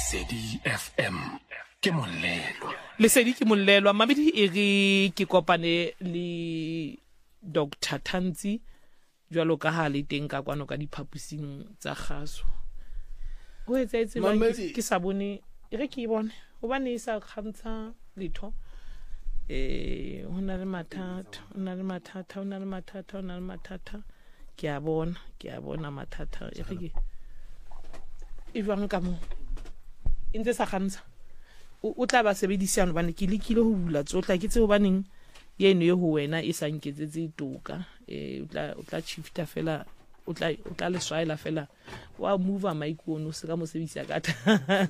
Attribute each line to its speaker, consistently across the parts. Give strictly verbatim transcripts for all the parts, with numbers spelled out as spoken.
Speaker 1: Lesedi F M ke molelo.
Speaker 2: Lesedi ke molelo mabedi e re ke kopane le Doctor Tantsi jwalo ka ha le teng ka kwano ka diphaposing tsa kgaso. Ho etsa etse ba ke sa bone e re ke bone hobane e sa kgantsha letho. Eh hona le mathata hona le mathata hona le mathata hona le mathata ke a bona ke a bona mathata e re ke e jwang ka mo intse sa kgantsha o tla ba sebedisana bane ke lekile ho bula tsotla ke tse ho baneng yeno ye ho wena e sa nketsetse toka eh o tla o tla shifta fela o tla o tla le swaela fela wa move maikono se ka mo sebedisa ka thata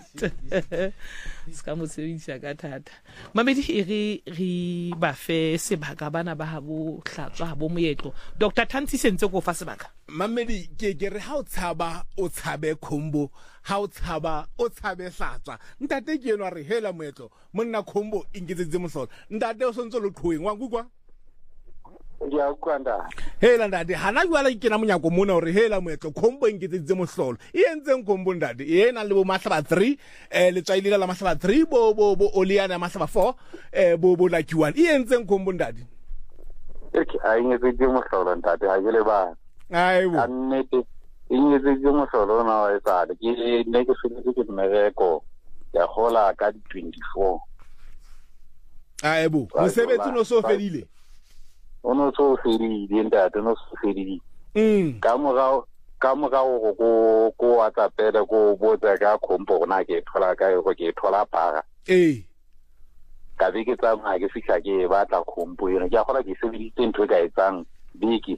Speaker 2: se ka mo sebedisa ka thata mamedi e re re ba fe sebaka bana ba habo hlatswa habo moetlo Doctor Tantsi sentse go fa sebaka
Speaker 3: mamedi ke ke re ha o tshaba o tshabe khombo ha o tshaba o tshabe hlatswa ntate ke eno re hela moetlo monna khombo ingetsetse mohlolo ntate o sontse lo qhoeng wa kukwa
Speaker 4: ya kwanda
Speaker 3: hela ndade hana jwala ke na monyako mona hore hela moetlo khombo ingetsetse mohlolo e entseng khombo ndade yena le bo mahlaba three eh le tswaile la mahlaba three bo bo bo oliana mahlaba four eh bo bo lucky one e entseng khombo ndade
Speaker 4: ke a ingetsetse mohlolo ndade ha ke le ba
Speaker 3: aibo
Speaker 4: annete ingetsetse mohlolo na wa etsa ke ne ke fitse ke mmereko ya hola ka di twenty-four
Speaker 3: aibo mosebetsi no so fedile
Speaker 4: ono so fedile ndate no so fedile
Speaker 3: mm
Speaker 4: ka morao ka morao go go go WhatsApp go botsa ka khompo na ke thola ka go ke thola para
Speaker 3: eh
Speaker 4: ka be ke tsamaya ke fihla ke batla khompo ene ke gola ke sebeditse ntho ka etsang biki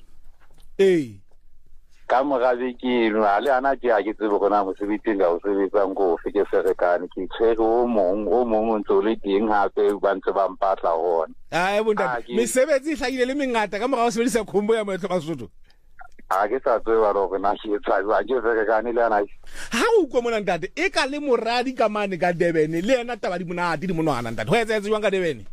Speaker 3: eh
Speaker 4: ka morabe ke a le ana ke a ke tsebe gona mo sebetseng ga o sebetsang go fike ferekane ke tshwere o mong o mong ntse le teng hape ba ntse ba mpatla hona
Speaker 3: ai bonta mesebetsi hlagile le mengata ka morao sebedisa khombo ya moetlo Basotho
Speaker 4: a ke sa tseba ro na ke tsa ba ke ferekane le ana
Speaker 3: ha o kwa mona ntate e ka le moradi ka mane ka Durban le ena taba di monate di monwana ntate ho etsa etsa jwang ka Durban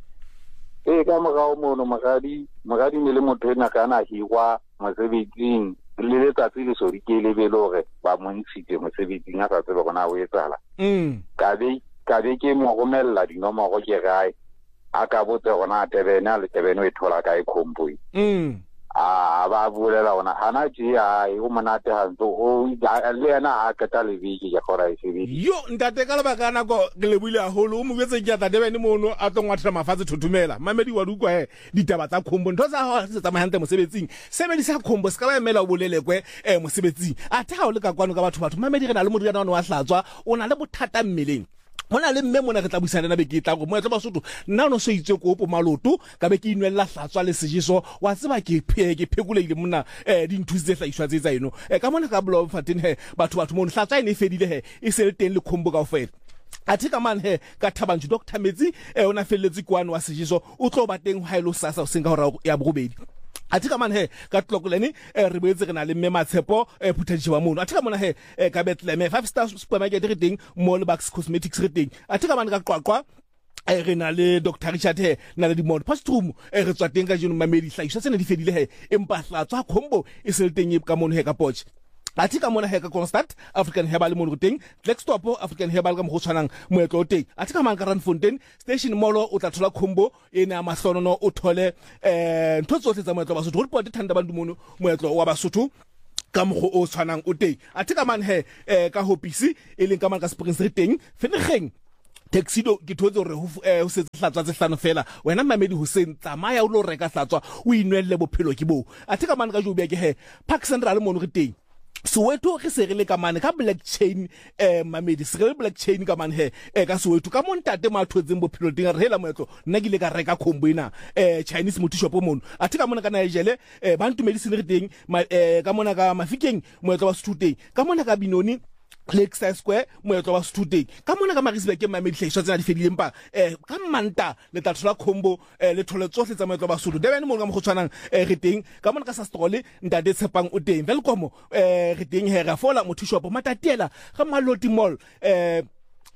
Speaker 4: e ka morao mono magadi magadi ne le motho ena kana hiwa mosebetsing le le tatsi le sori ke le belore ba montshitse mosebetsing a sa tsebe gona o etsala
Speaker 3: mm
Speaker 4: ka be ka be ke mo romella dinomoro ke gae a ka botse gona tebena le tebeno e thola ka e khompoi
Speaker 3: mm
Speaker 4: a ba bulela ona hana ji a e o monate ha ntso o le ena a kata le biki ya gora e sebedi
Speaker 3: yo ntate ka lebaka na go le buile a holo o mo betse ke ta Durban mono a tlo ngwathela mafatse thuthumela mamedi wa dukwa he ditaba tsa khombo ntho tsa ho se tsamaya hante mosebetsing sebedisa khombo se ka ba emela o bolelekwe eh mosebetsing a tha o le ka kwano ka batho batho mamedi re na le modiana wa hlatswa o na le bothata mmeleng hona le mme mona re tla buisana na be ke tla go moetlo Basotho nna no so itse ko opo maloto ka be ke inwella hlatswa le sejiso wa tseba ke phe ke phekuleile mona eh dinthusi tse hlaiswa tse tsa eno eh ka mona ka blow fatin he batho batho mono hlatswa ene fedile he e se le teng le khombo ka ofela athika man he ka Thabanchu Doctor Metsi eh ona felletse kwano wa sejiso o tlo ba teng ha ile sasa o senga hora ya bobedi athika man he ka tlokolene re boetse re na le mme Matshepo e potential wa mono athika mona he ka Bethlehem five star supermarket re teng Mallbox Cosmetics re teng athika man ka Qwaqwa e re na le Doctor Richard he na le di mall post room e re tswa teng ka jeno mamedi hlaiswa tsena di fedile he empa hlatswa khombo e se le teng ka mono he ka Potch athika mona he ka Constant African Herbal mo ruteng Blackstop African Herbal ka mo go tshwanang moetlo teng athika man ka Randfontein Station Mall o tla thola khombo ene a mahlonono o thole eh ntho tsohle tsa moetlo Basotho report thanda bandu mono moetlo wa Basotho ka mo o tshwanang o teng athika man he eh ka Hopisi e leng ka man ka Springs re teng Fenegeng Taxido ke thotse hore ho se hlatswa tse hlano fela wena mamedi Hussein tsamaya o lo reka hlatswa o inwelle bophelo ke bo athika man ka Joburg he Park Central mo no re teng Soweto ke se re le ka mane ka Black Chain eh mamedi se re Black Chain ka mane he eh ka Soweto ka montate ma thotseng bophelo dinga re hela moetlo nna ke le ka reka khombo ina eh Chinese multi shop mono athika mona ka Nigeria eh bantu medicine re teng eh ka mona ka Mafikeng moetlo wa Stuteng ka mona ka Binoni Lakeside Square moetlo wa Stuteng ka mona ka Marisburg ke mamedi hlaiswa tsena di fedile mpa eh ka Manta le tla thola khombo eh le thole tsohle tsa moetlo wa Basotho Durban mo ka mo go tshwanang eh re teng ka mona ka Sastrole ntate Tshepang o teng velkomo eh re teng he ra fola mo shop Matatiela ga Maloti Mall eh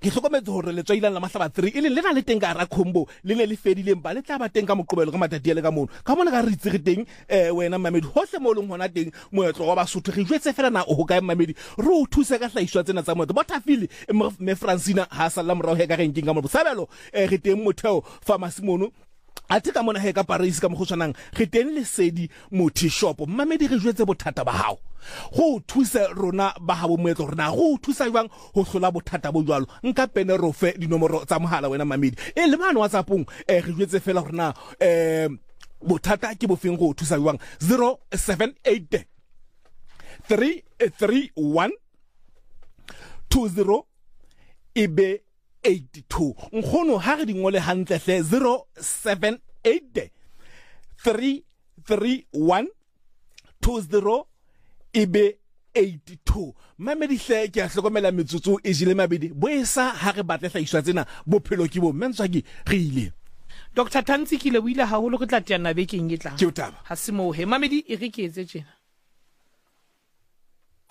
Speaker 3: ke hlokometse hore le tswailang la mahlaba three ile le na le teng ka ra combo le ne le fedileng ba le tla ba teng ka moqobelo ka matati le ka mono ka mona ka re itse re teng eh wena mamedi hohle mo leng hona teng moetlo wa basotho re jwetse fela na o ka mamedi re o thuse ka hlaiswa tsena tsa moetlo botafile me Francina ha sala morao he ka re nking ka mo bosabelo eh re teng motheo pharmacy mono ate ka mona he ka Paris ka mo go tshwanang re teng le Sedi Mothi shop mamedi re jwetse bothata ba hao go thusa rona ba habo moetlo rona go thusa jwang go hlola bothata bo jwalo nka pene ro fe dinomoro tsa mohala wena mamedi e le mano WhatsAppong eh re jwetse fela rona eh bothata ke bofeng go thusa jwang zero seven eight three three one two zero ibe eighty-two nkgono ha re dingole hantle hle zero seven eight three three one two zero ibe eighty-two mamedi hle ke a hlokomela metsotso e jile mabedi boesa ha re batle hlaiswa tsena bophelo ke bo mentswa ke re ile
Speaker 2: Doctor Tantsi ke le buile haholo go tla tya na bekeng e tlang
Speaker 3: ke utaba
Speaker 2: ha se mo he mamedi e re ke etse tjena